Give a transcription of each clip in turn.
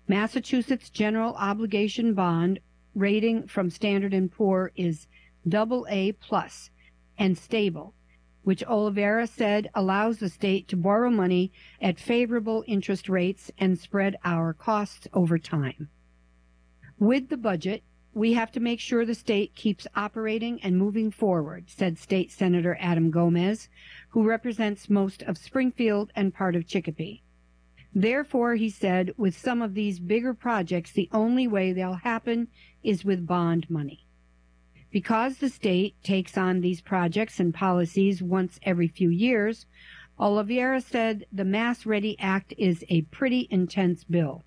Massachusetts General Obligation Bond rating from Standard & Poor is AA+ and stable, which Oliveira said allows the state to borrow money at favorable interest rates and spread our costs over time. With the budget, we have to make sure the state keeps operating and moving forward, said State Senator Adam Gomez, who represents most of Springfield and part of Chicopee. Therefore, he said, with some of these bigger projects, the only way they'll happen is with bond money. Because the state takes on these projects and policies once every few years, Oliveira said the Mass Ready Act is a pretty intense bill.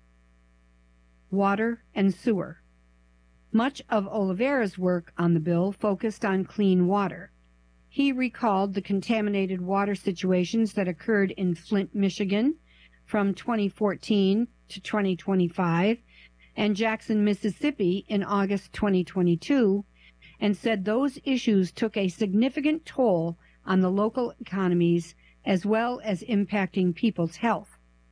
Water and sewer. Much of Oliveira's work on the bill focused on clean water. He recalled the contaminated water situations that occurred in Flint, Michigan from 2014 to 2025 and Jackson, Mississippi in August 2022, and said those issues took a significant toll on the local economies as well as impacting people's health.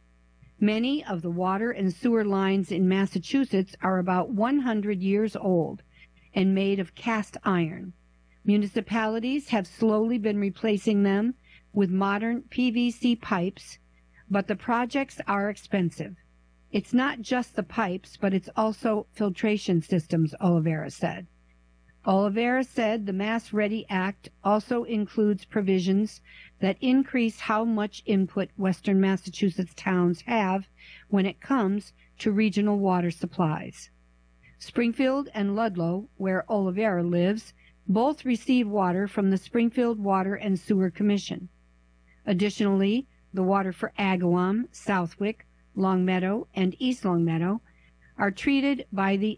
Many of the water and sewer lines in Massachusetts are about 100 years old and made of cast iron. Municipalities have slowly been replacing them with modern PVC pipes, but the projects are expensive. It's not just the pipes, but it's also filtration systems, Oliveira said. Oliveira said the Mass Ready Act also includes provisions that increase how much input Western Massachusetts towns have when it comes to regional water supplies. Springfield and Ludlow, where Oliveira lives, both receive water from the Springfield Water and Sewer Commission. Additionally, the water for Agawam, Southwick, Longmeadow, and East Longmeadow are treated by the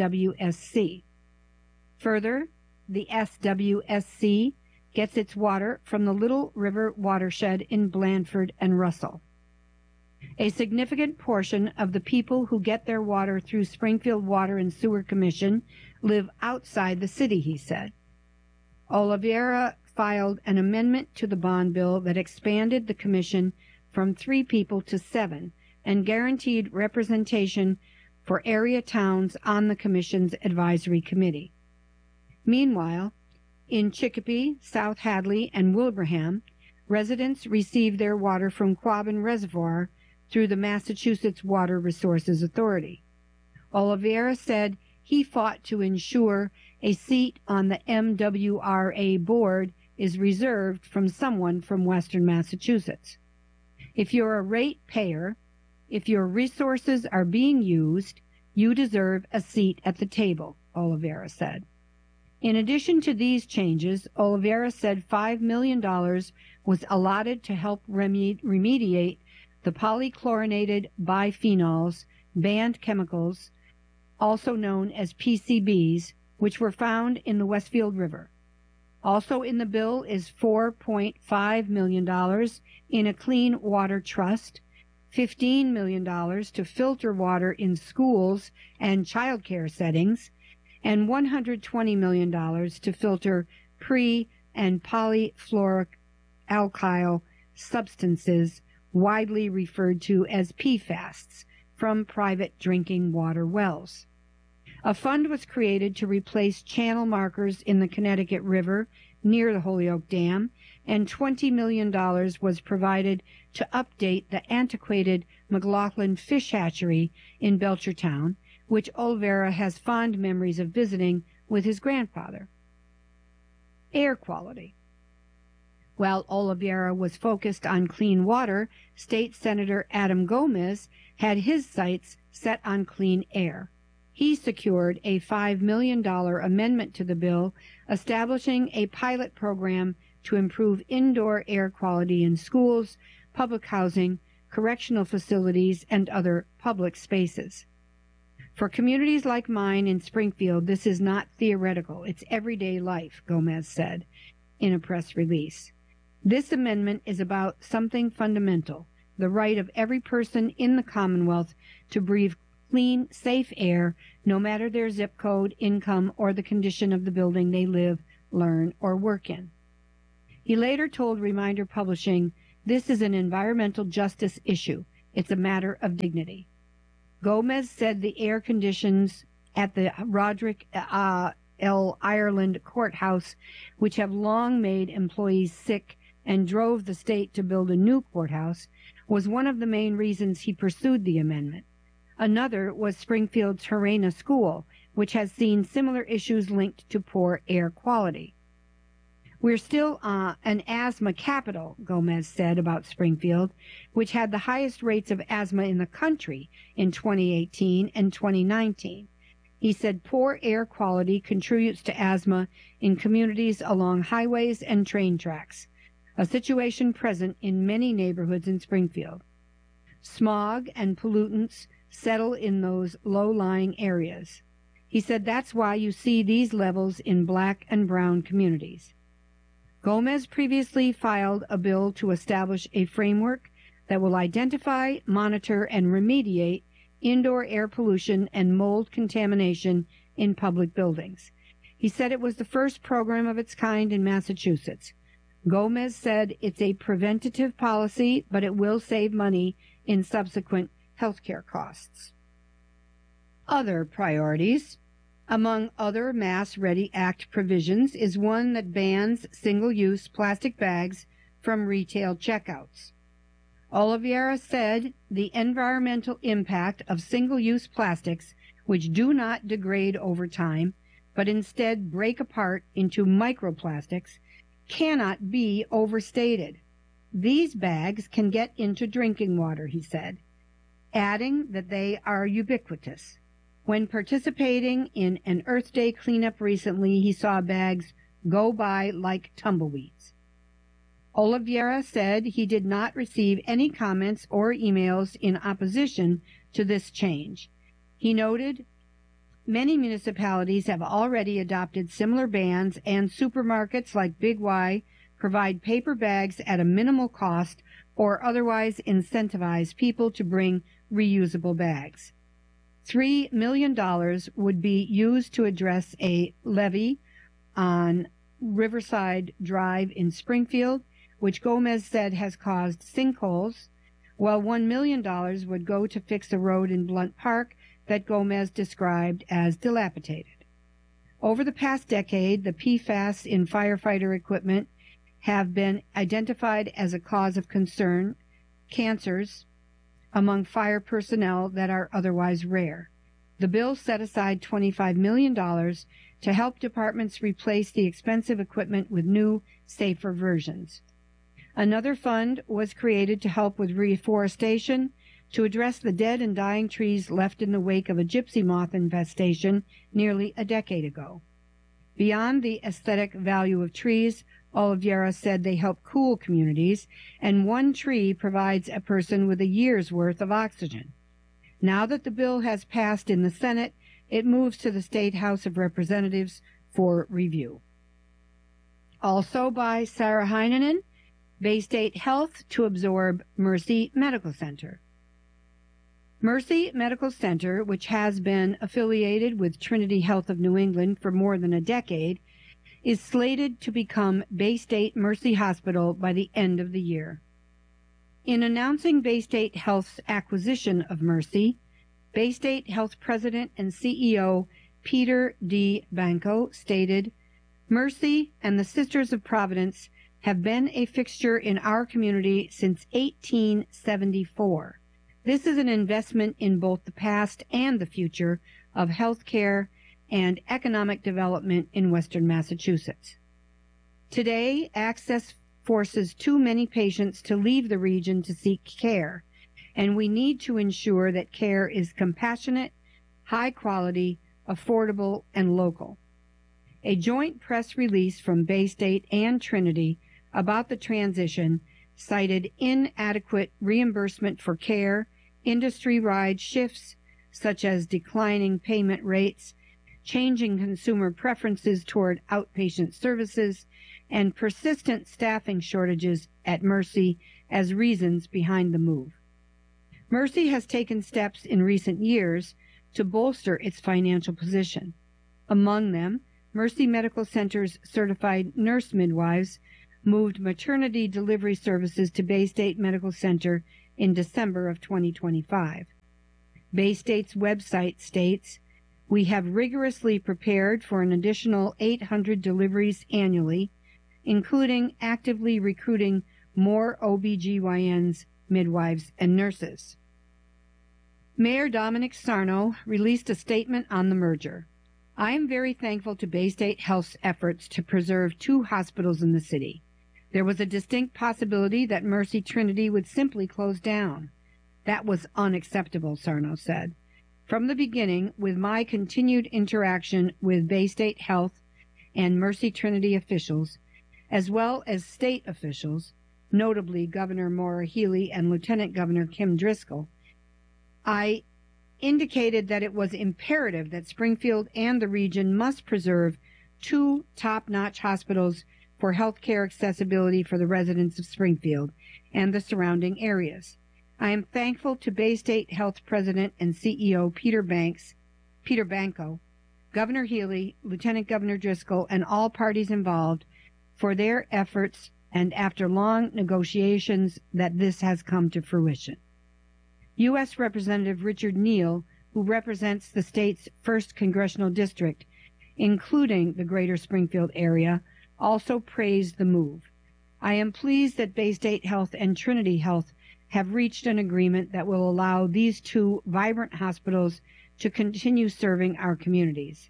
SWSC. Further, the SWSC gets its water from the Little River watershed in Blandford and Russell. A significant portion of the people who get their water through Springfield Water and Sewer Commission live outside the city, he said. Oliveira filed an amendment to the bond bill that expanded the commission from 3 people to 7 and guaranteed representation for area towns on the commission's advisory committee. Meanwhile, in Chicopee, South Hadley, and Wilbraham, residents receive their water from Quabbin Reservoir through the Massachusetts Water Resources Authority. Oliveira said he fought to ensure a seat on the MWRA board is reserved from someone from Western Massachusetts. If you're a ratepayer, if your resources are being used, you deserve a seat at the table, Oliveira said. In addition to these changes, Oliveira said $5 million was allotted to help remediate the polychlorinated biphenyls, banned chemicals, also known as PCBs, which were found in the Westfield River. Also in the bill is $4.5 million in a clean water trust, $15 million to filter water in schools and child care settings, and $120 million to filter pre- and polyfluoroalkyl substances widely referred to as PFAS from private drinking water wells. A fund was created to replace channel markers in the Connecticut River near the Holyoke Dam, and $20 million was provided to update the antiquated McLaughlin Fish Hatchery in Belchertown, which Oliveira has fond memories of visiting with his grandfather. Air quality. While Oliveira was focused on clean water, State Senator Adam Gomez had his sights set on clean air. He secured a $5 million amendment to the bill establishing a pilot program to improve indoor air quality in schools, public housing, correctional facilities, and other public spaces. For communities like mine in Springfield, this is not theoretical. It's everyday life, Gomez said in a press release. This amendment is about something fundamental, the right of every person in the Commonwealth to breathe clean, safe air, no matter their zip code, income, or the condition of the building they live, learn, or work in. He later told Reminder Publishing, "This is an environmental justice issue. It's a matter of dignity." Gomez said the air conditions at the Roderick L. Ireland courthouse, which have long made employees sick and drove the state to build a new courthouse, was one of the main reasons he pursued the amendment. Another was Springfield's Harena School, which has seen similar issues linked to poor air quality. We're still an asthma capital, Gomez said about Springfield, which had the highest rates of asthma in the country in 2018 and 2019. He said poor air quality contributes to asthma in communities along highways and train tracks, a situation present in many neighborhoods in Springfield. Smog and pollutants settle in those low-lying areas. He said that's why you see these levels in black and brown communities. Gomez previously filed a bill to establish a framework that will identify, monitor, and remediate indoor air pollution and mold contamination in public buildings. He said it was the first program of its kind in Massachusetts. Gomez said it's a preventative policy, but it will save money in subsequent health care costs. Other priorities. Among other Mass Ready Act provisions is one that bans single-use plastic bags from retail checkouts. Oliveira said the environmental impact of single-use plastics, which do not degrade over time, but instead break apart into microplastics, cannot be overstated. These bags can get into drinking water, he said, adding that they are ubiquitous. When participating in an Earth Day cleanup recently, he saw bags go by like tumbleweeds. Oliveira said he did not receive any comments or emails in opposition to this change. He noted many municipalities have already adopted similar bans, and supermarkets like Big Y provide paper bags at a minimal cost or otherwise incentivize people to bring reusable bags. $3 million would be used to address a levee on Riverside Drive in Springfield, which Gomez said has caused sinkholes, while $1 million would go to fix a road in Blunt Park that Gomez described as dilapidated. Over the past decade, the PFAS in firefighter equipment have been identified as a cause of concern, cancers, among fire personnel that are otherwise rare. The bill set aside $25 million to help departments replace the expensive equipment with new, safer versions. Another fund was created to help with reforestation, to address the dead and dying trees left in the wake of a gypsy moth infestation nearly a decade ago. Beyond the aesthetic value of trees, Oliveira said they help cool communities, and one tree provides a person with a year's worth of oxygen. Now that the bill has passed in the Senate, it moves to the State House of Representatives for review. Also by Sarah Heinonen, Bay State Health to absorb Mercy Medical Center. Mercy Medical Center, which has been affiliated with Trinity Health of New England for more than a decade, is slated to become Bay State Mercy Hospital by the end of the year. In announcing Bay State Health's acquisition of Mercy, Bay State Health President and CEO Peter D. Banco stated, "Mercy and the Sisters of Providence have been a fixture in our community since 1874. This is an investment in both the past and the future of health care and economic development in Western Massachusetts. Today, access forces too many patients to leave the region to seek care, and we need to ensure that care is compassionate, high quality, affordable, and local." A joint press release from Bay State and Trinity about the transition cited inadequate reimbursement for care, industry-wide shifts such as declining payment rates, changing consumer preferences toward outpatient services, and persistent staffing shortages at Mercy as reasons behind the move. Mercy has taken steps in recent years to bolster its financial position. Among them, Mercy Medical Center's certified nurse midwives moved maternity delivery services to Bay State Medical Center in December of 2025. Bay State's website states, "We have rigorously prepared for an additional 800 deliveries annually, including actively recruiting more OBGYNs, midwives, and nurses." Mayor Dominic Sarno released a statement on the merger. "I am very thankful to Bay State Health's efforts to preserve 2 hospitals in the city. There was a distinct possibility that Mercy Trinity would simply close down. That was unacceptable," Sarno said. "From the beginning, with my continued interaction with Bay State Health and Mercy Trinity officials, as well as state officials, notably Governor Maura Healey and Lieutenant Governor Kim Driscoll, I indicated that it was imperative that Springfield and the region must preserve 2 top-notch hospitals for health care accessibility for the residents of Springfield and the surrounding areas. I am thankful to Bay State Health President and CEO Peter Banco, Governor Healey, Lieutenant Governor Driscoll, and all parties involved for their efforts, and after long negotiations that this has come to fruition." U.S. Representative Richard Neal, who represents the state's 1st Congressional District, including the greater Springfield area, also praised the move. "I am pleased that Bay State Health and Trinity Health have reached an agreement that will allow these 2 vibrant hospitals to continue serving our communities.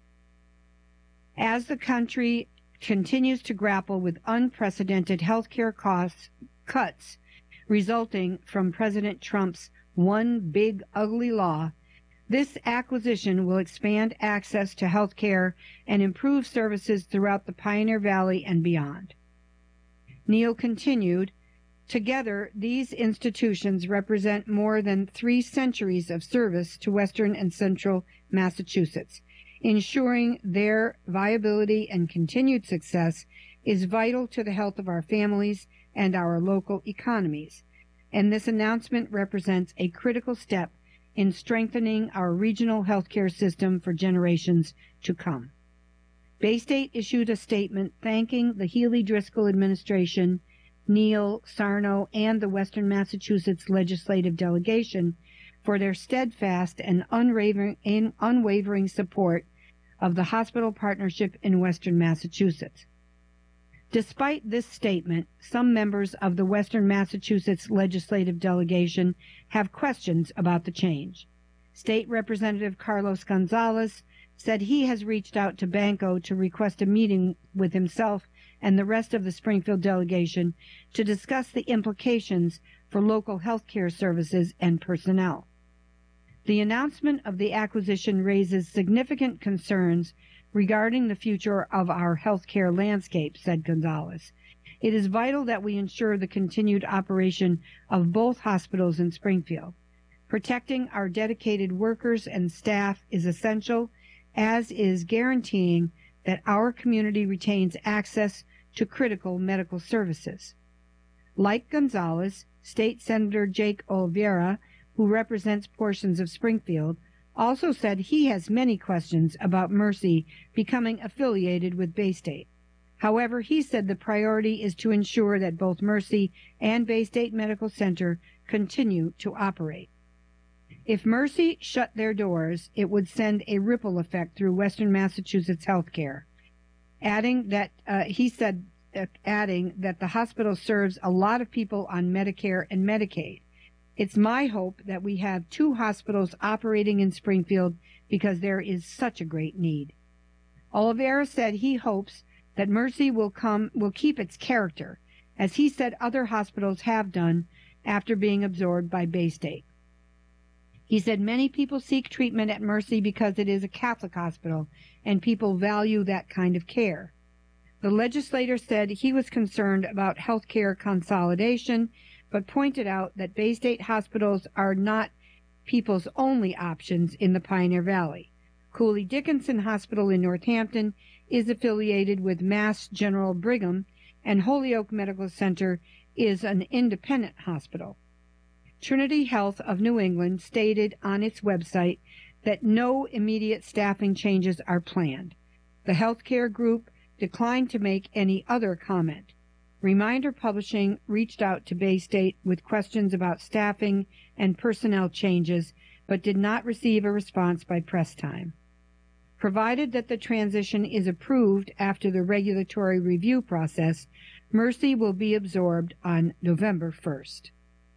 As the country continues to grapple with unprecedented health care cost cuts resulting from President Trump's one big ugly law, this acquisition will expand access to health care and improve services throughout the Pioneer Valley and beyond." Neal continued, "Together, these institutions represent more than 3 centuries of service to western and central Massachusetts. Ensuring their viability and continued success is vital to the health of our families and our local economies, and this announcement represents a critical step in strengthening our regional healthcare system for generations to come." Bay State issued a statement thanking the Healey-Driscoll administration, Neal, Sarno, and the Western Massachusetts legislative delegation for their steadfast and unwavering support of the hospital partnership in Western Massachusetts. Despite this statement, some members of the Western Massachusetts legislative delegation have questions about the change. State Representative Carlos Gonzalez said he has reached out to Banco to request a meeting with himself and the rest of the Springfield delegation to discuss the implications for local health care services and personnel. The announcement of the acquisition raises significant concerns regarding the future of our health care landscape, said Gonzalez. It is vital that we ensure the continued operation of both hospitals in Springfield. Protecting our dedicated workers and staff is essential, as is guaranteeing that our community retains access to critical medical services. Like Gonzalez, State Senator Jake Oliveira, who represents portions of Springfield, also said he has many questions about Mercy becoming affiliated with Bay State. However, he said the priority is to ensure that both Mercy and Bay State Medical Center continue to operate. If Mercy shut their doors, it would send a ripple effect through Western Massachusetts healthcare. Adding that the hospital serves a lot of people on Medicare and Medicaid. It's my hope that we have 2 hospitals operating in Springfield because there is such a great need. Oliveira said he hopes that Mercy will keep its character, as he said other hospitals have done after being absorbed by Bay State. He said many people seek treatment at Mercy because it is a Catholic hospital and people value that kind of care. The legislator said he was concerned about health care consolidation, but pointed out that Bay State hospitals are not people's only options in the Pioneer Valley. Cooley Dickinson Hospital in Northampton is affiliated with Mass General Brigham, and Holyoke Medical Center is an independent hospital. Trinity Health of New England stated on its website that no immediate staffing changes are planned. The healthcare group declined to make any other comment. Reminder Publishing reached out to Bay State with questions about staffing and personnel changes, but did not receive a response by press time. Provided that the transition is approved after the regulatory review process, Mercy will be absorbed on November 1st.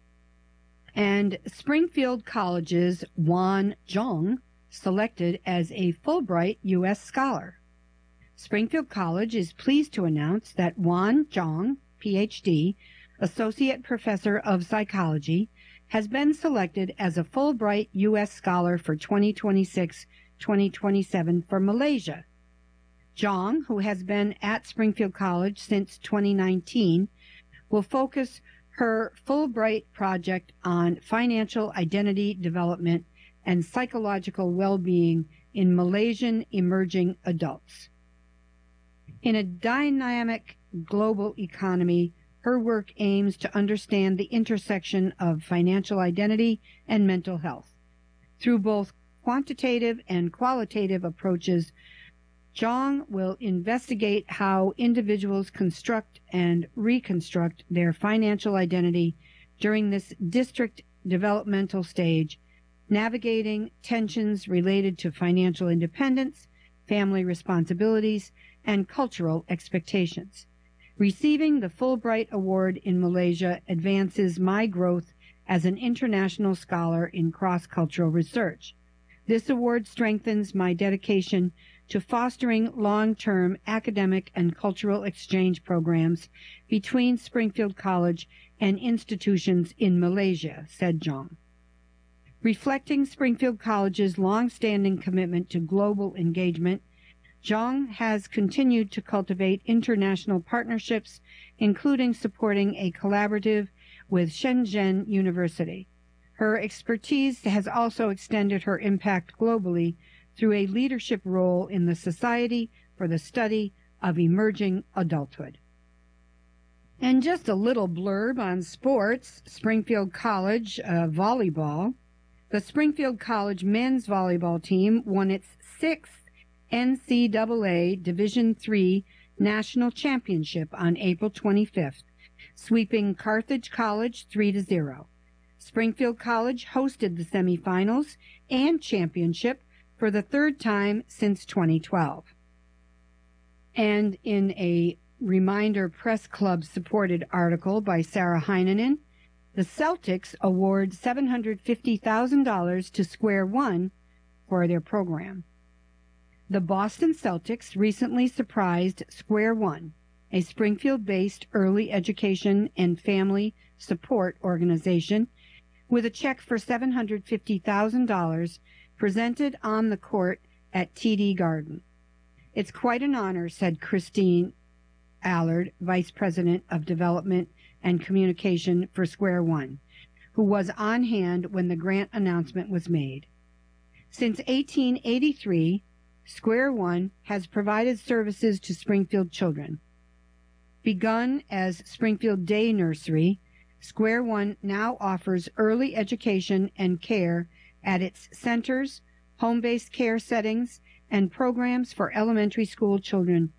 And Springfield College's Wan Zhong selected as a Fulbright U.S. Scholar. Springfield College is pleased to announce that Wan Zhong, Ph.D., Associate Professor of Psychology, has been selected as a Fulbright U.S. Scholar for 2026-2027 for Malaysia. Zhong, who has been at Springfield College since 2019, will focus her Fulbright project on financial identity development and psychological well-being in Malaysian emerging adults. In a dynamic global economy, her work aims to understand the intersection of financial identity and mental health. Through both quantitative and qualitative approaches, Zhong will investigate how individuals construct and reconstruct their financial identity during this district developmental stage, navigating tensions related to financial independence, family responsibilities, and cultural expectations. Receiving the Fulbright Award in Malaysia advances my growth as an international scholar in cross-cultural research. This award strengthens my dedication to fostering long-term academic and cultural exchange programs between Springfield College and institutions in Malaysia, said Zhong. Reflecting Springfield College's long-standing commitment to global engagement, Zhong has continued to cultivate international partnerships, including supporting a collaborative with Shenzhen University. Her expertise has also extended her impact globally through a leadership role in the Society for the Study of Emerging Adulthood. And just a little blurb on sports. Springfield College volleyball. The Springfield College men's volleyball team won its sixth NCAA Division III National Championship on April 25th, sweeping Carthage College 3-0. Springfield College hosted the semifinals and championship for the third time since 2012. And in a Reminder Press Club supported article by Sarah Heinonen, the Celtics award $750,000 to Square One for their program. The Boston Celtics recently surprised Square One, a Springfield-based early education and family support organization, with a check for $750,000 presented on the court at TD Garden. It's quite an honor, said Christine Allard, Vice President of Development and Communication for Square One, who was on hand when the grant announcement was made. Since 1883, Square One has provided services to Springfield children. Begun as Springfield Day Nursery, Square One now offers early education and care at its centers, home-based care settings, and programs for elementary school children.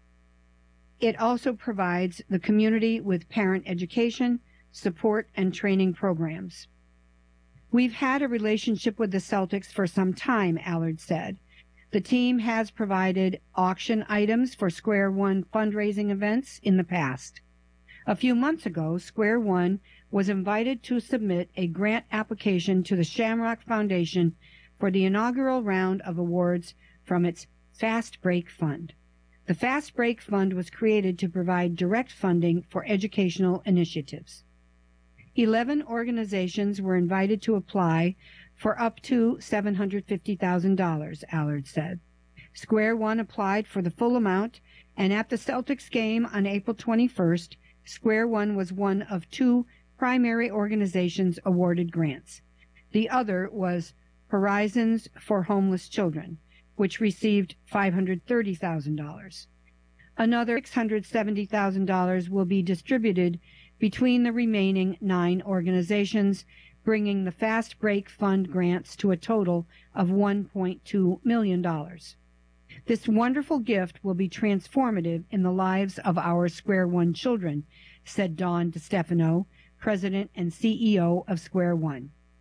It also provides the community with parent education, support, and training programs. We've had a relationship with the Celtics for some time, Allard said. The team has provided auction items for Square One fundraising events in the past. A few months ago, Square One was invited to submit a grant application to the Shamrock Foundation for the inaugural round of awards from its Fast Break Fund. The Fast Break Fund was created to provide direct funding for educational initiatives. 11 organizations were invited to apply for up to $750,000, Allard said. Square One applied for the full amount, and at the Celtics game on April 21st, Square One was one of two primary organizations awarded grants. The other was Horizons for Homeless Children, which received $530,000. Another $670,000 will be distributed between the remaining 9 organizations, bringing the Fast Break Fund grants to a total of $1.2 million. This wonderful gift will be transformative in the lives of our Square One children, said Dawn DeStefano, President and CEO of Square One.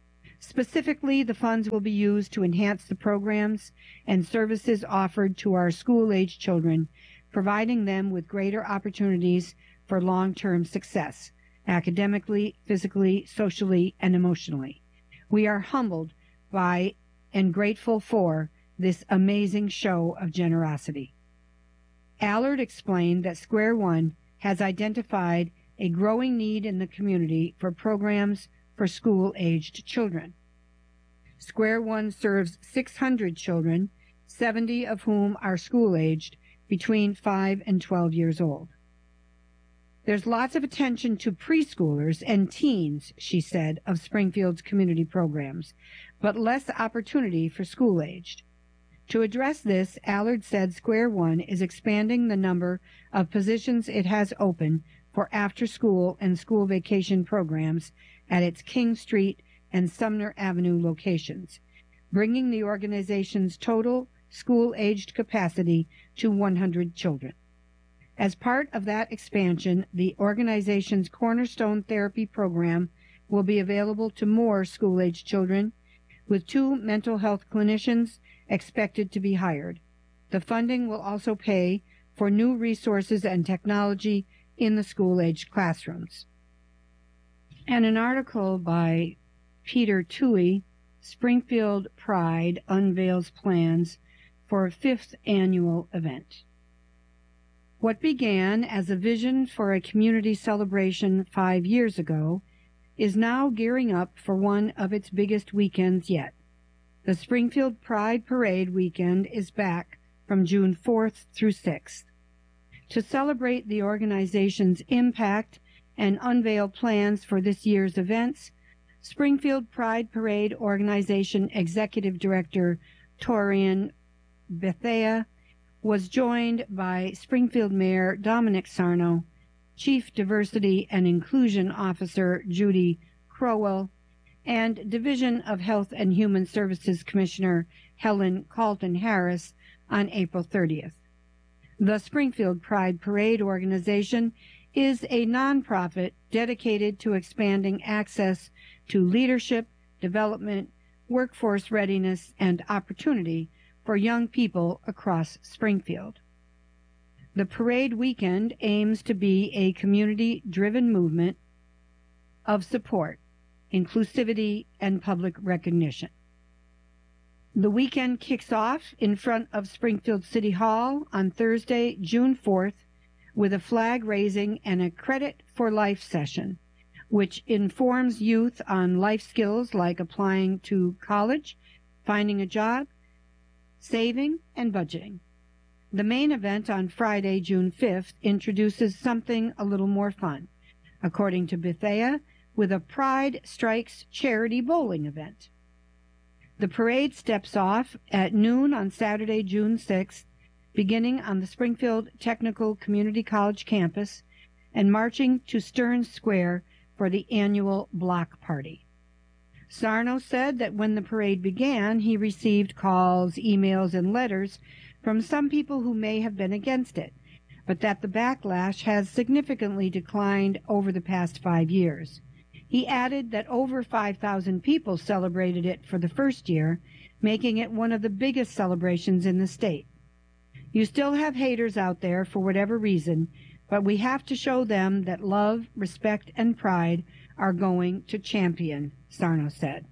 Specifically, the funds will be used to enhance the programs and services offered to our school-age children, providing them with greater opportunities for long-term success, academically, physically, socially, and emotionally. We are humbled by and grateful for this amazing show of generosity. Allard explained that Square One has identified a growing need in the community for programs for school-aged children. Square One serves 600 children, 70 of whom are school-aged, between 5 and 12 years old. There's lots of attention to preschoolers and teens, she said, of Springfield's community programs, but less opportunity for school-aged. To address this, Allard said Square One is expanding the number of positions it has open for after-school and school vacation programs at its King Street and Sumner Avenue locations, bringing the organization's total school-aged capacity to 100 children. As part of that expansion, the organization's Cornerstone Therapy program will be available to more school-aged children, with 2 mental health clinicians expected to be hired. The funding will also pay for new resources and technology in the school-aged classrooms. And an article by Peter Toohey, Springfield Pride unveils plans for a 5th annual event. What began as a vision for a community celebration 5 years ago is now gearing up for one of its biggest weekends yet. The Springfield Pride Parade weekend is back from June 4th through 6th. To celebrate the organization's impact and unveil plans for this year's events, Springfield Pride Parade Organization Executive Director Torian Bethea was joined by Springfield Mayor Dominic Sarno, Chief Diversity and Inclusion Officer Judy Crowell, and Division of Health and Human Services Commissioner Helen Carlton Harris on April 30th. The Springfield Pride Parade Organization is a nonprofit dedicated to expanding access to leadership, development, workforce readiness, and opportunity for young people across Springfield. The parade weekend aims to be a community-driven movement of support, inclusivity, and public recognition. The weekend kicks off in front of Springfield City Hall on Thursday, June 4th, with a flag raising and a Credit for Life session, which informs youth on life skills like applying to college, finding a job, saving, and budgeting. The main event on Friday, June 5th, introduces something a little more fun, according to Bethea, with a Pride Strikes charity bowling event. The parade steps off at noon on Saturday, June 6th, beginning on the Springfield Technical Community College campus and marching to Stearns Square for the annual block party. Sarno said that when the parade began, he received calls, emails, and letters from some people who may have been against it, but that the backlash has significantly declined over the past 5 years. He added that over 5,000 people celebrated it for the first year, making it one of the biggest celebrations in the state. You still have haters out there for whatever reason, but we have to show them that love, respect, and pride are going to champion, Sarno said.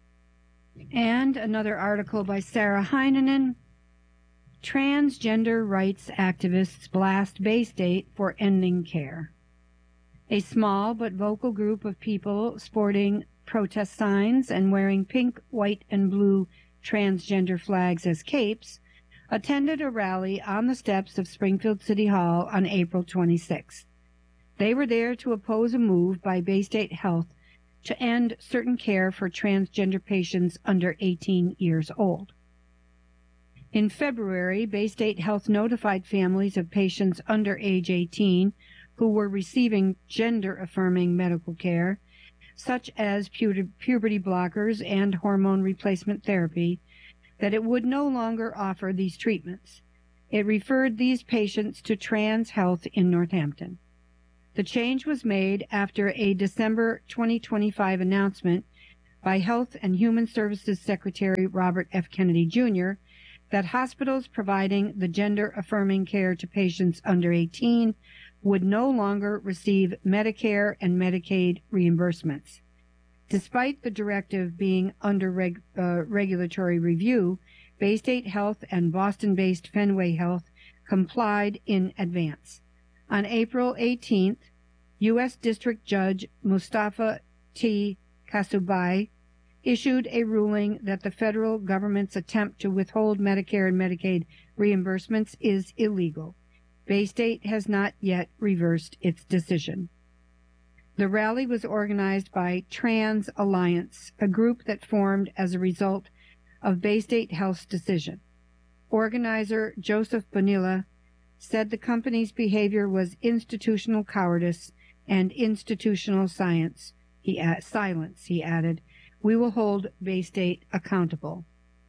And another article by Sarah Heinonen, Transgender rights activists blast Bay State for ending care. A small but vocal group of people sporting protest signs and wearing pink, white, and blue transgender flags as capes attended a rally on the steps of Springfield City Hall on April 26th. They were there to oppose a move by Bay State Health to end certain care for transgender patients under 18 years old. In February, Bay State Health notified families of patients under age 18 who were receiving gender-affirming medical care, such as puberty blockers and hormone replacement therapy, that it would no longer offer these treatments. It referred these patients to Trans Health in Northampton. The change was made after a December 2025 announcement by Health and Human Services Secretary Robert F. Kennedy, Jr., that hospitals providing the gender-affirming care to patients under 18 would no longer receive Medicare and Medicaid reimbursements. Despite the directive being under regulatory review, Baystate Health and Boston-based Fenway Health complied in advance. On April 18th, U.S. District Judge Mustafa T. Kasubai issued a ruling that the federal government's attempt to withhold Medicare and Medicaid reimbursements is illegal. Baystate has not yet reversed its decision. The rally was organized by Trans Alliance, a group that formed as a result of Baystate Health's decision. Organizer Joseph Bonilla said the company's behavior was institutional cowardice and institutional silence. He added, "We will hold Baystate accountable."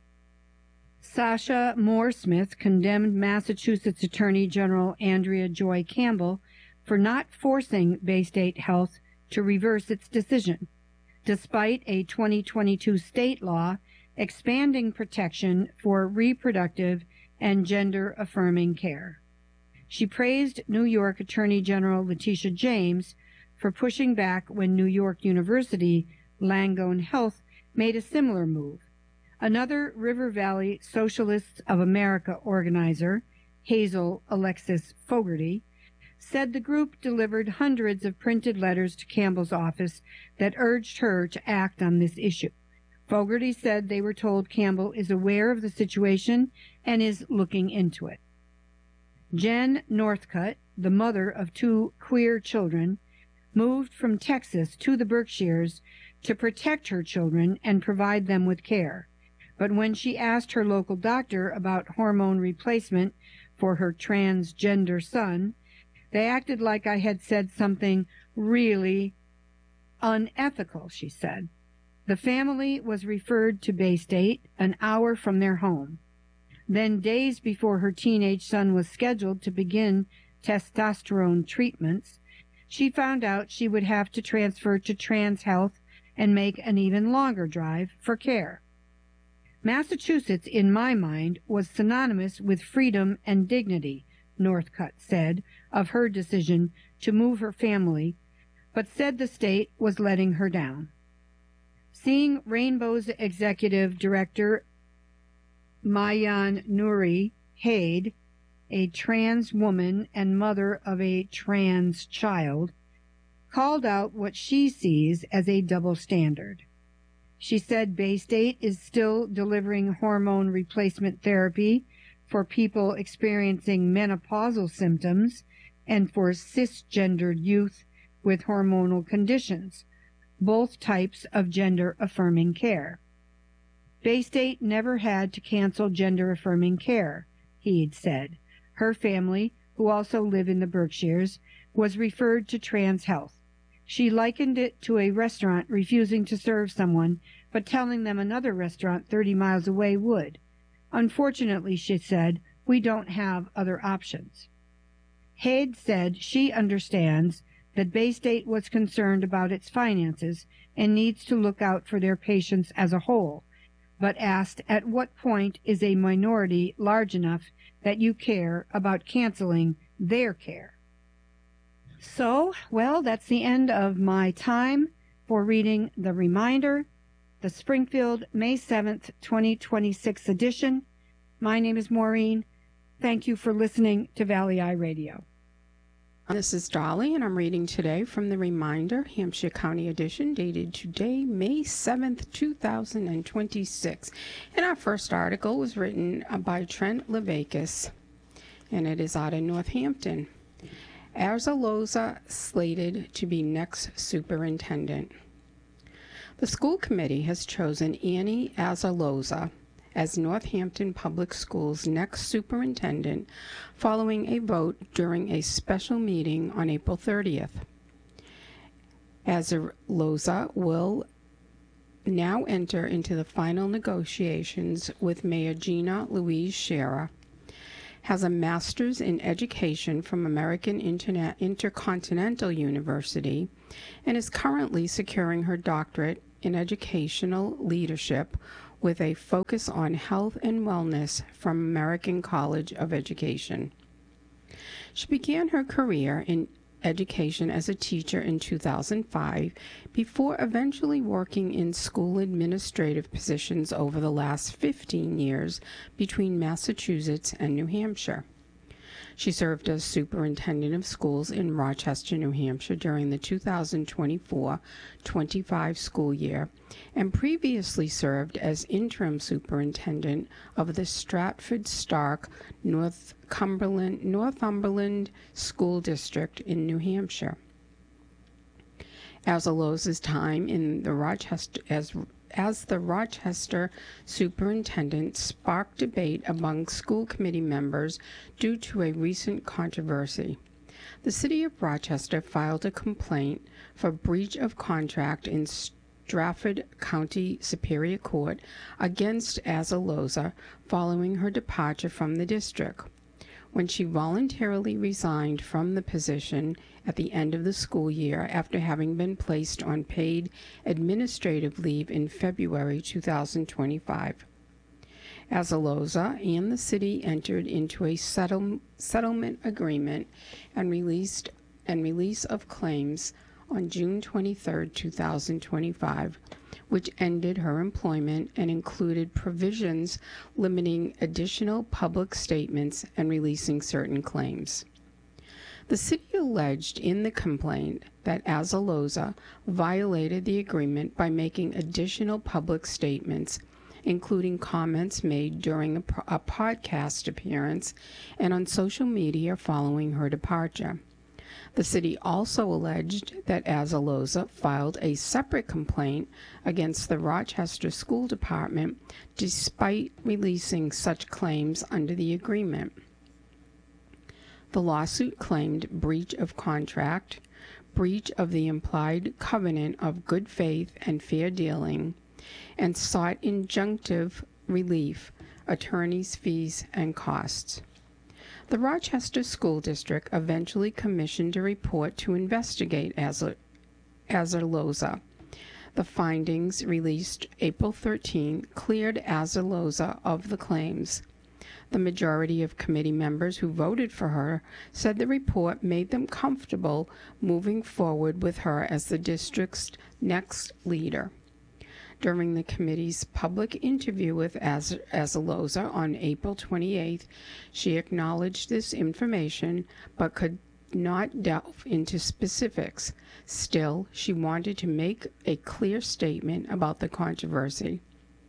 Sasha Moore-Smith condemned Massachusetts Attorney General Andrea Joy Campbell for not forcing Baystate Health to reverse its decision, despite a 2022 state law expanding protection for reproductive and gender-affirming care. She praised New York Attorney General Letitia James for pushing back when New York University Langone Health made a similar move. Another River Valley Socialists of America organizer, Hazel Alexis Fogarty, said the group delivered hundreds of printed letters to Campbell's office that urged her to act on this issue. Fogarty said they were told Campbell is aware of the situation and is looking into it. Jen Northcutt, the mother of 2 queer children, moved from Texas to the Berkshires to protect her children and provide them with care. But when she asked her local doctor about hormone replacement for her transgender son, they acted like I had said something really unethical, she said. The family was referred to Baystate, an hour from their home. Then, days before her teenage son was scheduled to begin testosterone treatments, she found out she would have to transfer to Trans Health and make an even longer drive for care. Massachusetts, in my mind, was synonymous with freedom and dignity, Northcutt said of her decision to move her family, but said the state was letting her down. Seeing Rainbow's executive director Mayan Nuri Haid, a trans woman and mother of a trans child, called out what she sees as a double standard. She said Baystate is still delivering hormone replacement therapy for people experiencing menopausal symptoms and for cisgendered youth with hormonal conditions, both types of gender-affirming care. Baystate never had to cancel gender-affirming care, Heed said. Her family, who also live in the Berkshires, was referred to Trans Health. She likened it to a restaurant refusing to serve someone, but telling them another restaurant 30 miles away would. Unfortunately, she said, we don't have other options. Haid said she understands that Baystate was concerned about its finances and needs to look out for their patients as a whole, but asked at what point is a minority large enough that you care about canceling their care. So, well, that's the end of my time for reading the Reminder, the Springfield, May 7th, 2026 edition. My name is Maureen. Thank you for listening to Valley Eye Radio. This is Dolly, and I'm reading today from the Reminder, Hampshire County edition, dated today, May 7th, 2026. And our first article was written by Trent Levakis, and it is out of Northampton. Arzaloza slated to be next superintendent. The school committee has chosen Annie Arzaloza as Northampton Public Schools' next superintendent following a vote during a special meeting on April 30th. Arzaloza will now enter into the final negotiations with Mayor Gina Louise Scherer, has a master's in education from American Intercontinental University, and is currently securing her doctorate in educational leadership with a focus on health and wellness from American College of Education. She began her career in education as a teacher in 2005 before eventually working in school administrative positions over the last 15 years between Massachusetts and New Hampshire. She served as superintendent of schools in Rochester, New Hampshire during the 2024-25 school year, and previously served as interim superintendent of the Stratford Stark Northumberland School District in New Hampshire. Azaloza's time in the Rochester as the Rochester superintendent sparked debate among school committee members due to a recent controversy. The city of Rochester filed a complaint for breach of contract in Stratford County Superior Court against Azaloza following her departure from the district. When she voluntarily resigned from the position at the end of the school year after having been placed on paid administrative leave in February 2025. Azaloza and the city entered into a settlement agreement and release of claims on June 23, 2025, which ended her employment and included provisions limiting additional public statements and releasing certain claims. The city alleged in the complaint that Azaloza violated the agreement by making additional public statements, including comments made during a podcast appearance and on social media following her departure. The city also alleged that Azaloza filed a separate complaint against the Rochester School Department despite releasing such claims under the agreement. The lawsuit claimed breach of contract, breach of the implied covenant of good faith and fair dealing, and sought injunctive relief, attorney's fees, and costs. The Rochester School District eventually commissioned a report to investigate Azaloza. The findings, released April 13, cleared Azaloza of the claims. The majority of committee members who voted for her said the report made them comfortable moving forward with her as the district's next leader. During the committee's public interview with Azaloza on April 28th, she acknowledged this information but could not delve into specifics. Still, she wanted to make a clear statement about the controversy.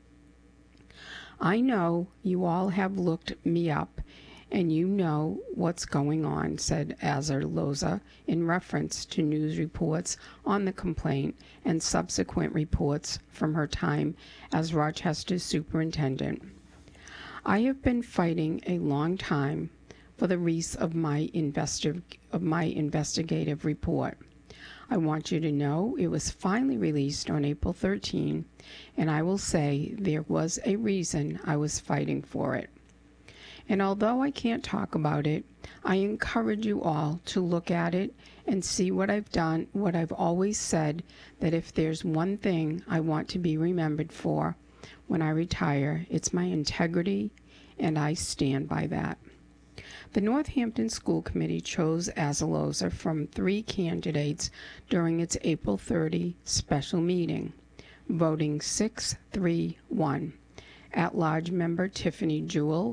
"I know you all have looked me up, and you know what's going on," said Azaloza in reference to news reports on the complaint and subsequent reports from her time as Rochester's superintendent. "I have been fighting a long time for the release of my investigative report. I want you to know it was finally released on April 13, and I will say there was a reason I was fighting for it. And although I can't talk about it, I encourage you all to look at it and see what I've done, what I've always said, that if there's one thing I want to be remembered for when I retire, it's my integrity, and I stand by that." The Northampton School Committee chose Azaloza from 3 candidates during its April 30 special meeting, voting 6-3-1. At-large member Tiffany Jewell,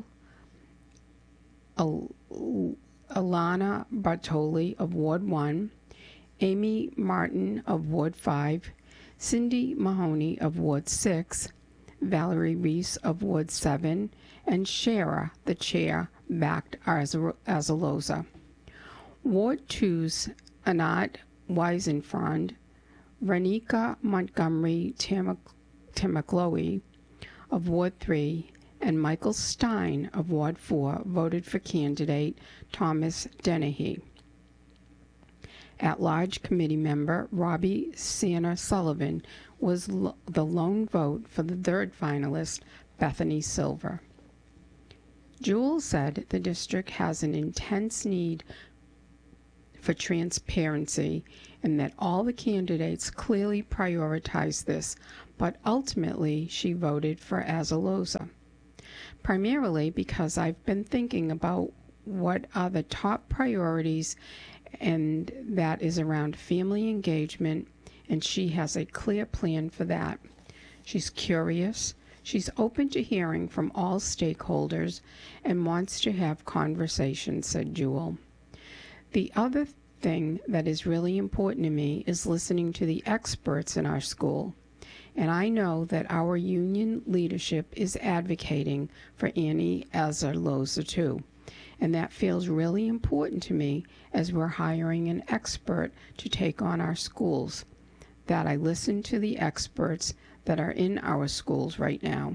Alana Bartoli of Ward 1, Amy Martin of Ward 5, Cindy Mahoney of Ward 6, Valerie Reese of Ward 7, and Shara, the chair, backed Azaloza. Ward 2's Anat Weisenfrond, Renika Montgomery Tamagloe of Ward 3, and Michael Stein of Ward 4 voted for candidate Thomas Dennehy. At-large committee member Robbie Santa Sullivan was the lone vote for the 3rd finalist, Bethany Silver. Jewell said the district has an intense need for transparency and that all the candidates clearly prioritized this, but ultimately she voted for Azaloza. Primarily because I've been thinking about what are the top priorities, and that is around family engagement, and she has a clear plan for that. She's curious, she's open to hearing from all stakeholders, and wants to have conversations, said Jewell. The other thing that is really important to me is listening to the experts in our school. And I know that our union leadership is advocating for Annie Azaloza too. And that feels really important to me as we're hiring an expert to take on our schools, that I listen to the experts that are in our schools right now.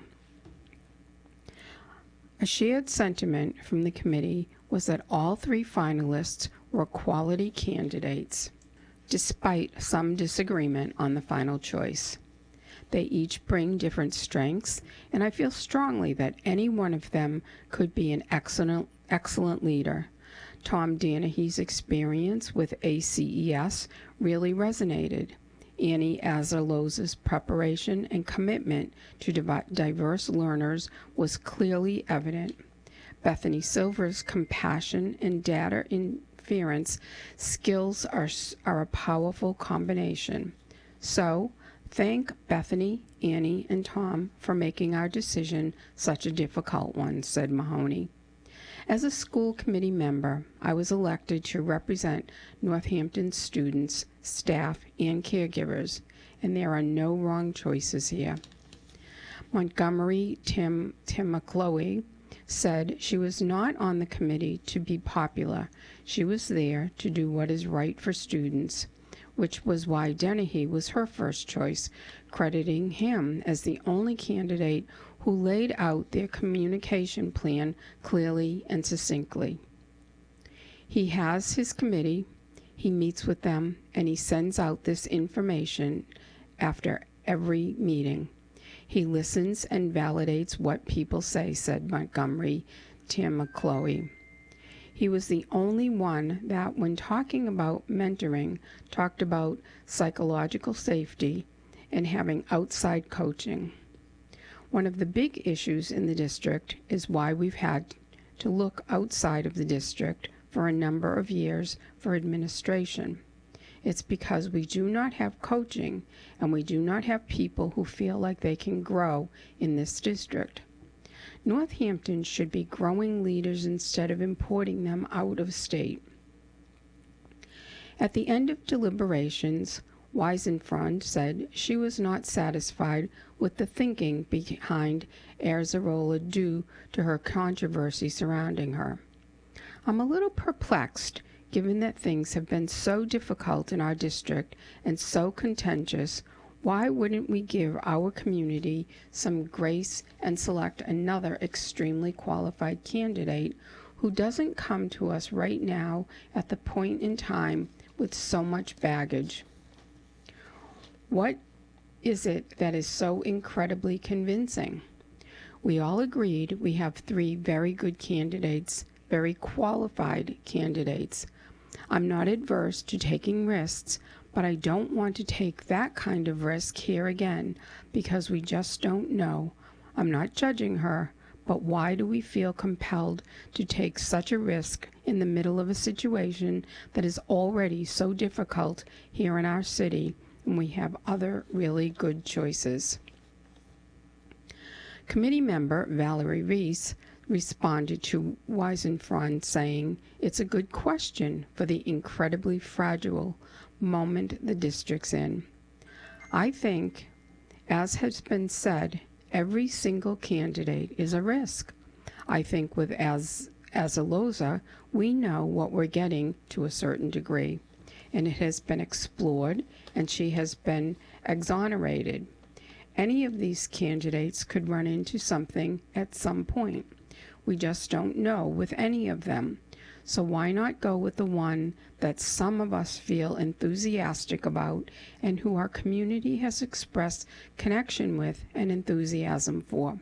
A shared sentiment from the committee was that all three finalists were quality candidates, despite some disagreement on the final choice. They each bring different strengths, and I feel strongly that any one of them could be an excellent leader. Tom Danahy's experience with ACES really resonated. Annie Azaloza's preparation and commitment to diverse learners was clearly evident. Bethany Silver's compassion and data inference skills are a powerful combination. So, thank Bethany, Annie, and Tom for making our decision such a difficult one, said Mahoney. As a school committee member, I was elected to represent Northampton students, staff, and caregivers, and there are no wrong choices here. Montgomery Tim McCloey said she was not on the committee to be popular. She was there to do what is right for students, which was why Dennehy was her first choice, crediting him as the only candidate who laid out their communication plan clearly and succinctly. He has his committee, he meets with them, and he sends out this information after every meeting. He listens and validates what people say, said Montgomery Tim McCloey. He was the only one that, when talking about mentoring, talked about psychological safety and having outside coaching. One of the big issues in the district is why we've had to look outside of the district for a number of years for administration. It's because we do not have coaching and we do not have people who feel like they can grow in this district. Northampton should be growing leaders instead of importing them out of state. At the end of deliberations, Weisenfront said she was not satisfied with the thinking behind Azaloza due to her controversy surrounding her. I'm a little perplexed, given that things have been so difficult in our district and so contentious. Why wouldn't we give our community some grace and select another extremely qualified candidate who doesn't come to us right now at the point in time with so much baggage? What is it that is so incredibly convincing? We all agreed we have three very good candidates, very qualified candidates. I'm not adverse to taking risks, but I don't want to take that kind of risk here again because we just don't know. I'm not judging her, but why do we feel compelled to take such a risk in the middle of a situation that is already so difficult here in our city, and we have other really good choices? Committee member Valerie Reese responded to Weisenfront saying, "It's a good question for the incredibly fragile moment the district's in. I think, as has been said, every single candidate is a risk. I think with Azaloza, we know what we're getting to a certain degree, and it has been explored, and she has been exonerated. Any of these candidates could run into something at some point. We just don't know with any of them. So why not go with the one that some of us feel enthusiastic about and who our community has expressed connection with and enthusiasm for?"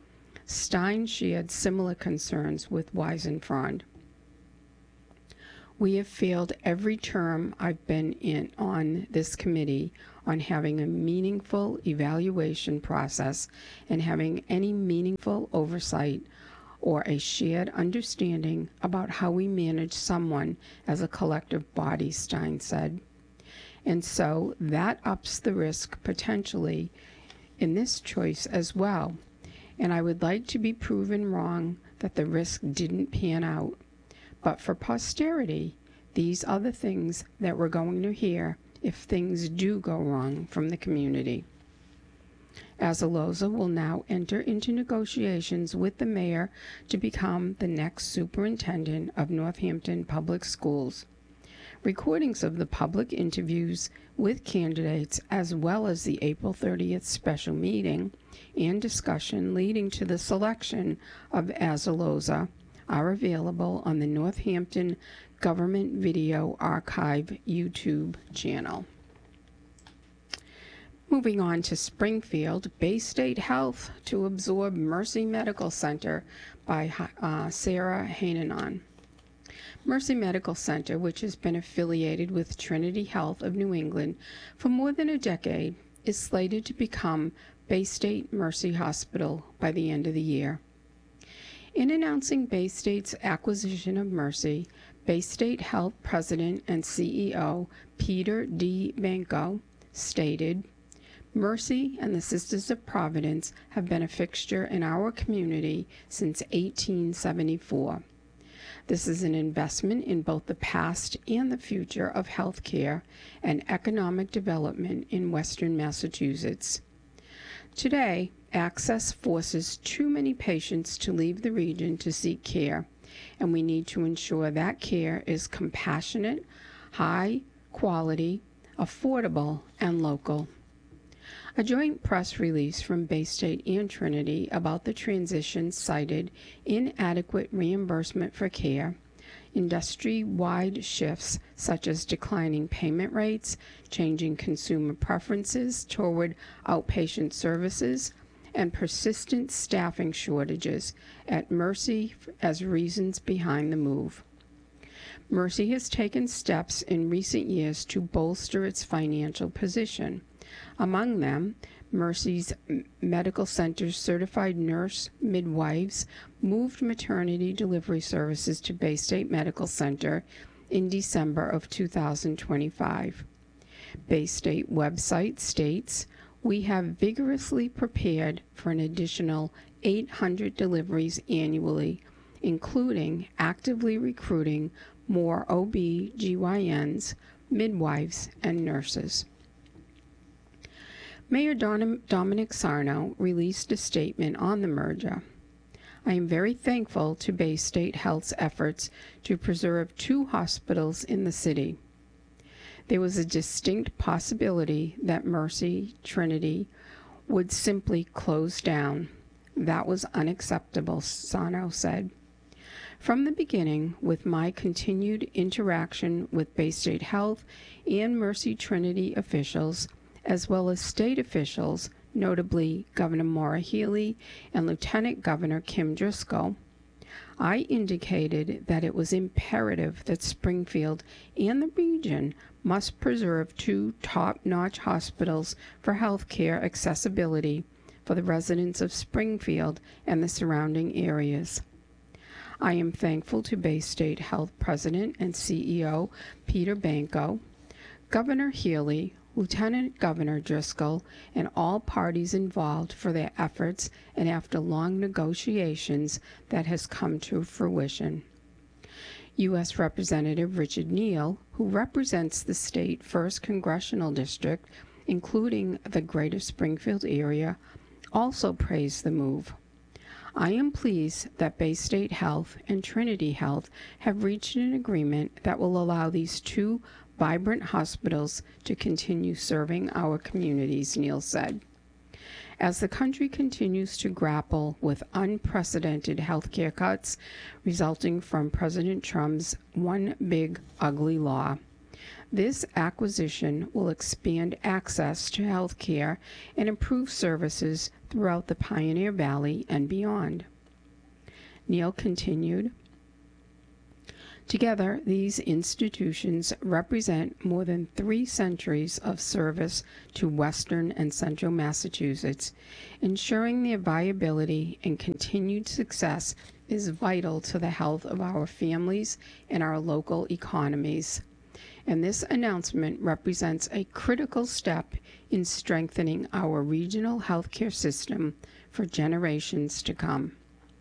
Stein shared similar concerns with Weisenfront. We have failed every term I've been in on this committee on having a meaningful evaluation process and having any meaningful oversight or a shared understanding about how we manage someone as a collective body, Stein said. And so that ups the risk potentially in this choice as well. And I would like to be proven wrong that the risk didn't pan out. But for posterity, these are the things that we're going to hear if things do go wrong from the community. Azaloza will now enter into negotiations with the mayor to become the next superintendent of Northampton Public Schools. Recordings of the public interviews with candidates, as well as the April 30th special meeting and discussion leading to the selection of Azaloza, are available on the Northampton Government Video Archive YouTube channel. Moving on to Springfield, Bay State Health to absorb Mercy Medical Center by Sarah Hainanon. Mercy Medical Center, which has been affiliated with Trinity Health of New England for more than a decade, is slated to become Bay State Mercy Hospital by the end of the year. In announcing Bay State's acquisition of Mercy, Bay State Health President and CEO Peter D. Banco stated, "Mercy and the Sisters of Providence have been a fixture in our community since 1874. This is an investment in both the past and the future of health care and economic development in Western Massachusetts. Today, access forces too many patients to leave the region to seek care, and we need to ensure that care is compassionate, high quality, affordable, and local." A joint press release from Bay State and Trinity about the transition cited inadequate reimbursement for care, industry-wide shifts such as declining payment rates, changing consumer preferences toward outpatient services, and persistent staffing shortages at Mercy as reasons behind the move. Mercy has taken steps in recent years to bolster its financial position. Among them, Mercy's Medical Center's certified nurse midwives moved maternity delivery services to Bay State Medical Center in December of 2025. Bay State website states, "We have vigorously prepared for an additional 800 deliveries annually, including actively recruiting more OB/GYNs, midwives, and nurses." Mayor Dominic Sarno released a statement on the merger. "I am very thankful to Bay State Health's efforts to preserve 2 hospitals in the city. There was a distinct possibility that Mercy Trinity would simply close down. That was unacceptable," Sarno said. "From the beginning, with my continued interaction with Bay State Health and Mercy Trinity officials, as well as state officials, notably Governor Maura Healey and Lieutenant Governor Kim Driscoll, I indicated that it was imperative that Springfield and the region must preserve 2 top-notch hospitals for health care accessibility for the residents of Springfield and the surrounding areas. I am thankful to Bay State Health President and CEO Peter Banco, Governor Healey, Lieutenant Governor Driscoll, and all parties involved for their efforts, and after long negotiations, that has come to fruition." U.S. Representative Richard Neal, who represents the state 1st Congressional District, including the greater Springfield area, also praised the move. "I am pleased that Bay State Health and Trinity Health have reached an agreement that will allow these 2 vibrant hospitals to continue serving our communities," Neal said. As the country continues to grapple with unprecedented health care cuts resulting from President Trump's One Big Ugly Law, this acquisition will expand access to health care and improve services throughout the Pioneer Valley and beyond. Neal continued, Together, these institutions represent more than 3 centuries of service to Western and Central Massachusetts. Ensuring their viability and continued success is vital to the health of our families and our local economies. And this announcement represents a critical step in strengthening our regional healthcare system for generations to come.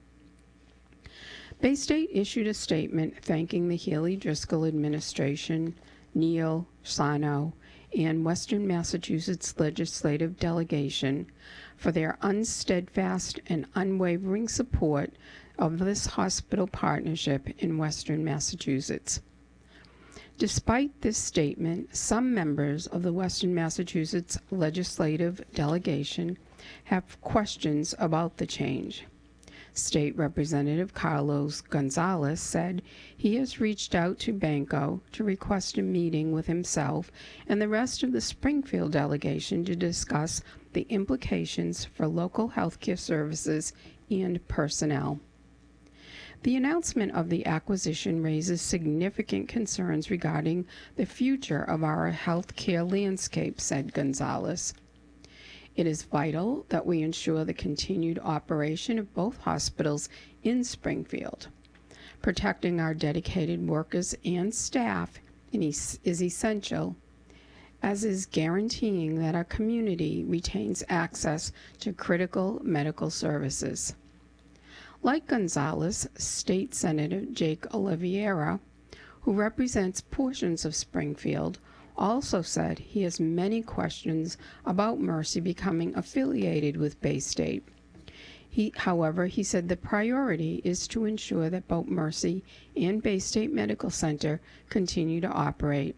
Bay State issued a statement thanking the Healy Driscoll administration, Neil Sano, and Western Massachusetts legislative delegation for their unsteadfast and unwavering support of this hospital partnership in Western Massachusetts. Despite this statement, some members of the Western Massachusetts legislative delegation have questions about the change. State Representative Carlos Gonzalez said he has reached out to Banco to request a meeting with himself and the rest of the Springfield delegation to discuss the implications for local healthcare services and personnel. The announcement of the acquisition raises significant concerns regarding the future of our healthcare landscape, said Gonzalez. It is vital that we ensure the continued operation of both hospitals in Springfield. Protecting our dedicated workers and staff is essential, as is guaranteeing that our community retains access to critical medical services. Like Gonzalez, State Senator Jake Oliveira, who represents portions of Springfield, also said he has many questions about Mercy becoming affiliated with Bay State. However, he said the priority is to ensure that both Mercy and Bay State Medical Center continue to operate.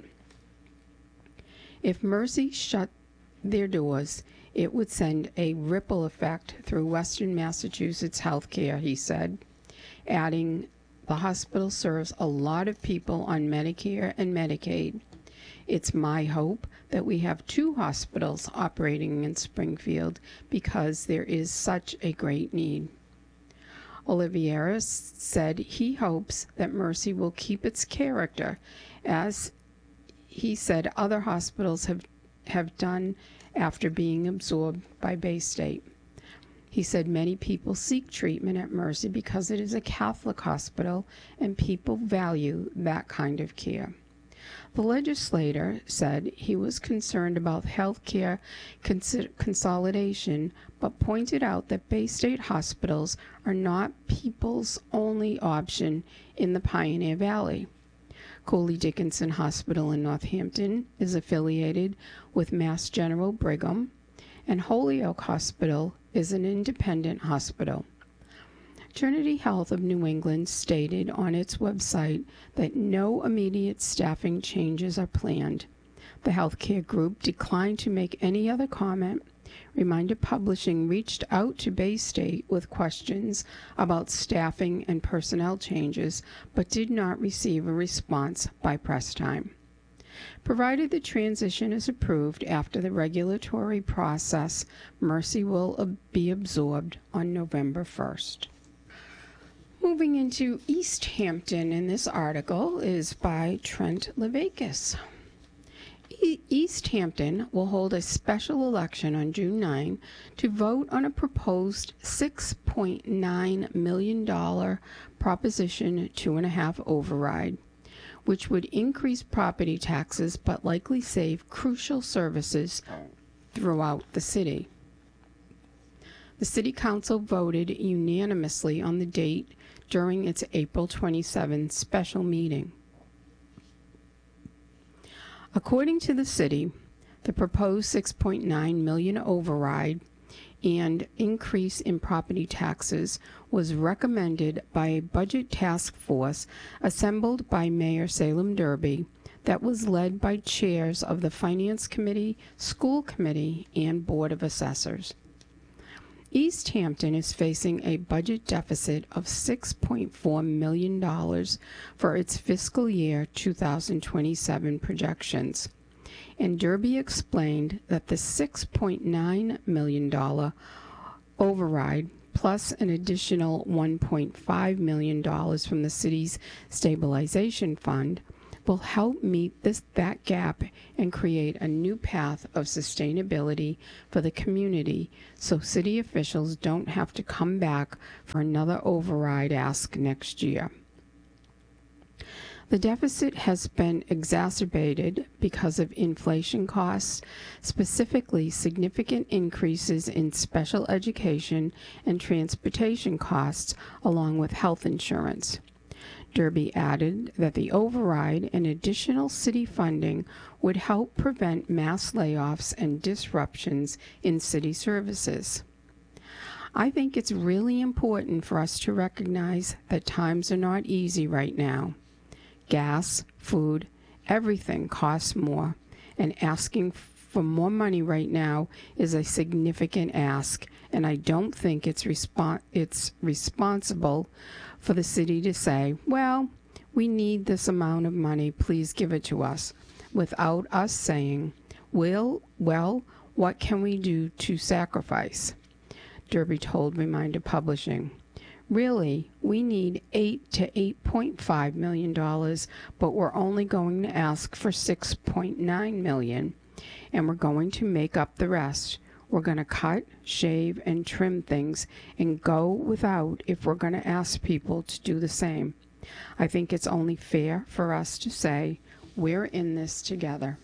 If Mercy shut their doors, it would send a ripple effect through Western Massachusetts healthcare, he said, adding, the hospital serves a lot of people on Medicare and Medicaid. It's my hope that we have 2 hospitals operating in Springfield because there is such a great need. Oliveira said he hopes that Mercy will keep its character, as he said other hospitals have done after being absorbed by Bay State. He said many people seek treatment at Mercy because it is a Catholic hospital and people value that kind of care. The legislator said he was concerned about health care consolidation, but pointed out that Bay State hospitals are not people's only option in the Pioneer Valley. Coley Dickinson Hospital in Northampton is affiliated with Mass General Brigham, and Holyoke Hospital is an independent hospital. Trinity Health of New England stated on its website that no immediate staffing changes are planned. The healthcare group declined to make any other comment. Reminder Publishing reached out to Bay State with questions about staffing and personnel changes, but did not receive a response by press time. Provided the transition is approved after the regulatory process, Mercy will be absorbed on November 1st. Moving into East Hampton, and this article is by Trent Levakis. East Hampton will hold a special election on June 9 to vote on a proposed $6.9 million Proposition 2.5 override, which would increase property taxes but likely save crucial services throughout the city. The City Council voted unanimously on the date during its April 27 special meeting. According to the city, the proposed $6.9 million override and increase in property taxes was recommended by a budget task force assembled by Mayor Salem Derby that was led by chairs of the Finance Committee, School Committee, and Board of Assessors. East Hampton is facing a budget deficit of $6.4 million for its fiscal year 2027 projections, and Derby explained that the $6.9 million override plus an additional $1.5 million from the city's stabilization fund, will help meet that gap and create a new path of sustainability for the community so city officials don't have to come back for another override ask next year. The deficit has been exacerbated because of inflation costs, specifically significant increases in special education and transportation costs, along with health insurance. Derby added that the override and additional city funding would help prevent mass layoffs and disruptions in city services. I think it's really important for us to recognize that times are not easy right now. Gas, food, everything costs more, and asking for more money right now is a significant ask, and I don't think it's responsible for the city to say, well, we need this amount of money, please give it to us, without us saying, well, what can we do to sacrifice? Derby told Reminder Publishing. Really, we need $8 to $8.5 million, but we're only going to ask for $6.9 million, and we're going to make up the rest. We're going to cut, shave, and trim things and go without if we're going to ask people to do the same. I think it's only fair for us to say, we're in this together.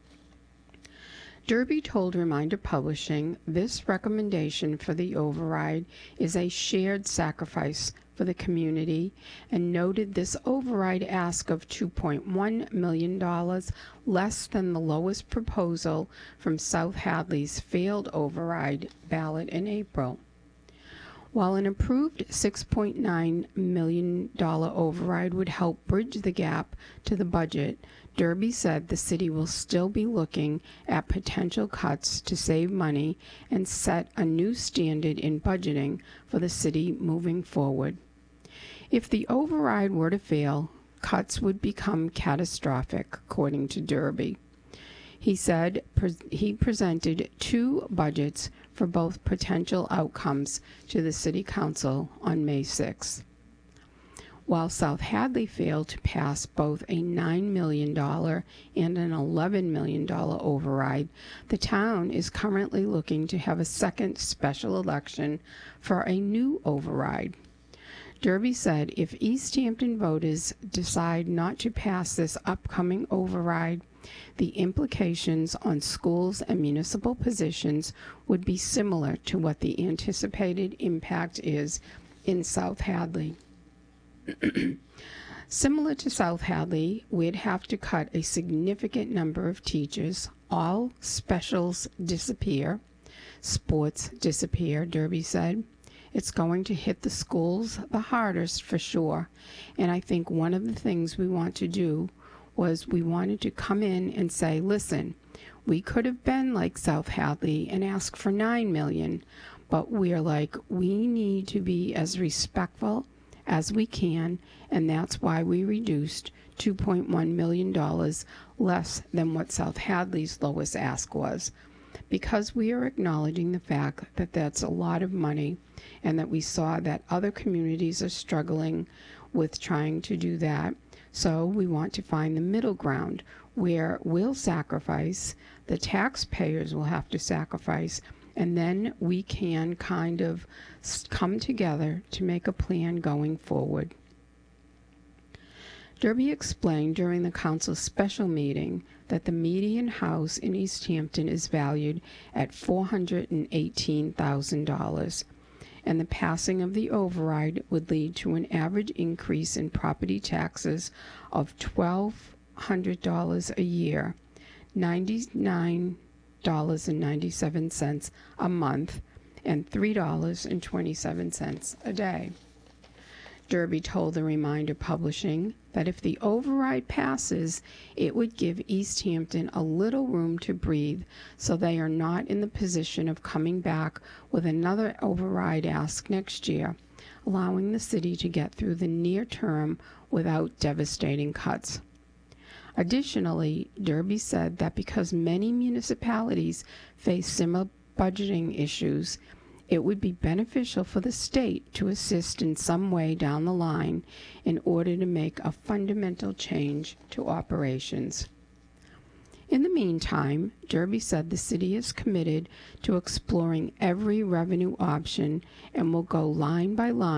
Derby told Reminder Publishing this recommendation for the override is a shared sacrifice for the community, and noted this override ask of $2.1 million less than the lowest proposal from South Hadley's failed override ballot in April. While an approved $6.9 million override would help bridge the gap to the budget, Derby said the city will still be looking at potential cuts to save money and set a new standard in budgeting for the city moving forward. If the override were to fail, cuts would become catastrophic, according to Derby. He said he presented two budgets for both potential outcomes to the City Council on May 6th. While South Hadley failed to pass both a $9 million and an $11 million override, the town is currently looking to have a second special election for a new override. Derby said if East Hampton voters decide not to pass this upcoming override, the implications on schools and municipal positions would be similar to what the anticipated impact is in South Hadley. Similar to South Hadley, we'd have to cut a significant number of teachers. All specials disappear. Sports disappear, Derby said. It's going to hit the schools the hardest for sure. And I think one of the things we want to do was we wanted to come in and say, listen, we could have been like South Hadley and ask for $9 million, but we're like, we need to be as respectful as we can, and that's why we reduced $2.1 million less than what South Hadley's lowest ask was, because we are acknowledging the fact that that's a lot of money and that we saw that other communities are struggling with trying to do that. So we want to find the middle ground where we'll sacrifice, the taxpayers will have to sacrifice, and then we can kind of come together to make a plan going forward. Derby explained during the council's special meeting that the median house in East Hampton is valued at $418,000, and the passing of the override would lead to an average increase in property taxes of $1,200 a year, $99.97 a month, and $3.27 a day. Derby told the Reminder Publishing that if the override passes, it would give East Hampton a little room to breathe so they are not in the position of coming back with another override ask next year, allowing the city to get through the near term without devastating cuts. Additionally, Derby said that because many municipalities face similar budgeting issues, it would be beneficial for the state to assist in some way down the line in order to make a fundamental change to operations. In the meantime, Derby said the city is committed to exploring every revenue option and will go line by line